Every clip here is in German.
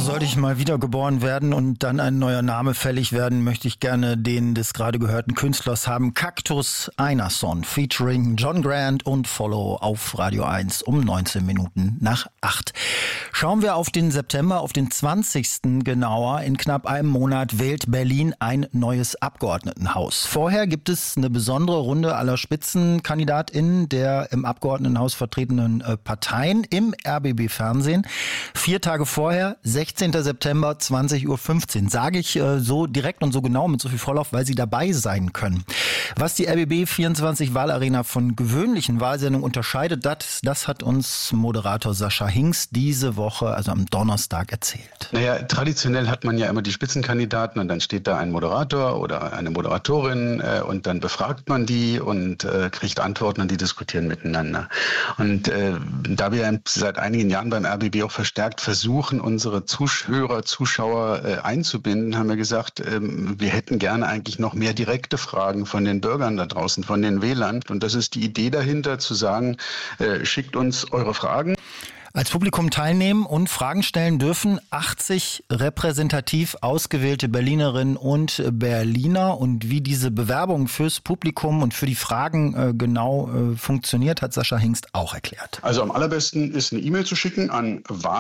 sollte ich mal wiedergeboren werden und dann ein neuer Name fällig werden, möchte ich gerne den des gerade gehörten Künstlers haben. Cactus Einarsson featuring John Grant und Follow auf Radio 1 um 19 Minuten nach 8. Schauen wir auf den September, auf den 20. genauer. In knapp einem Monat wählt Berlin ein neues Abgeordnetenhaus. Vorher gibt es eine besondere Runde aller SpitzenkandidatInnen der im Abgeordnetenhaus vertretenen Parteien im RBB-Fernsehen. 4 Tage vorher, 16. September, 20.15 Uhr. Sage ich so direkt und so genau mit so viel Vorlauf, weil Sie dabei sein können. Was die RBB 24 Wahlarena von gewöhnlichen Wahlsendungen unterscheidet, das hat uns Moderator Sascha Hingst diese Woche, also am Donnerstag, erzählt. Naja, traditionell hat man ja immer die Spitzenkandidaten und dann steht da ein Moderator oder eine Moderatorin und dann befragt man die und kriegt Antworten und die diskutieren miteinander. Und da wir seit einigen Jahren beim RBB auch verstärkt versuchen, unsere Zuschauer einzubinden, haben wir gesagt, wir hätten gerne eigentlich noch mehr direkte Fragen von den Bürgern da draußen, von den Wählern. Und das ist die Idee dahinter, zu sagen, schickt uns eure Fragen. Als Publikum teilnehmen und Fragen stellen dürfen 80 repräsentativ ausgewählte Berlinerinnen und Berliner. Und wie diese Bewerbung fürs Publikum und für die Fragen genau funktioniert, hat Sascha Hingst auch erklärt. Also am allerbesten ist eine E-Mail zu schicken an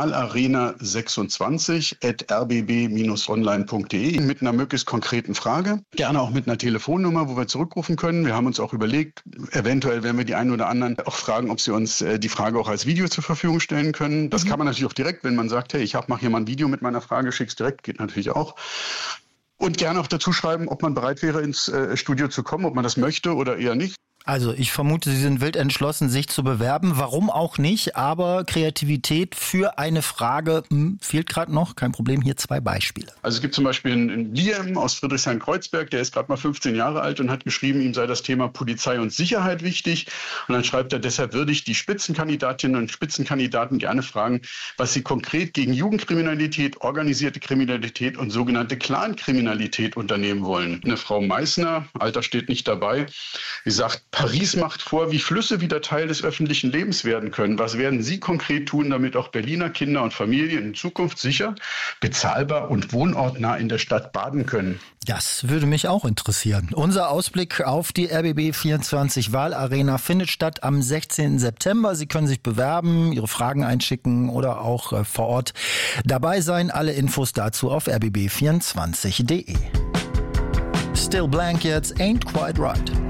wahlarena26@rbb-online.de mit einer möglichst konkreten Frage. Gerne auch mit einer Telefonnummer, wo wir zurückrufen können. Wir haben uns auch überlegt, eventuell werden wir die einen oder anderen auch fragen, ob sie uns die Frage auch als Video zur Verfügung stellen können. Das kann man natürlich auch direkt, wenn man sagt, hey, ich mache hier mal ein Video mit meiner Frage, schick's direkt, geht natürlich auch. Und gerne auch dazu schreiben, ob man bereit wäre, ins Studio zu kommen, ob man das möchte oder eher nicht. Also ich vermute, Sie sind wild entschlossen, sich zu bewerben. Warum auch nicht? Aber Kreativität für eine Frage fehlt gerade noch. Kein Problem, hier 2 Beispiele. Also es gibt zum Beispiel einen Liam aus Friedrichshain-Kreuzberg, der ist gerade mal 15 Jahre alt und hat geschrieben, ihm sei das Thema Polizei und Sicherheit wichtig. Und dann schreibt er, deshalb würde ich die Spitzenkandidatinnen und Spitzenkandidaten gerne fragen, was sie konkret gegen Jugendkriminalität, organisierte Kriminalität und sogenannte Clankriminalität unternehmen wollen. Eine Frau Meissner, Alter steht nicht dabei, die sagt, Paris macht vor, wie Flüsse wieder Teil des öffentlichen Lebens werden können. Was werden Sie konkret tun, damit auch Berliner Kinder und Familien in Zukunft sicher, bezahlbar und wohnortnah in der Stadt baden können? Das würde mich auch interessieren. Unser Ausblick auf die RBB 24 Wahlarena findet statt am 16. September. Sie können sich bewerben, Ihre Fragen einschicken oder auch vor Ort dabei sein. Alle Infos dazu auf rbb24.de. Still Blank jetzt, Ain't Quite Right.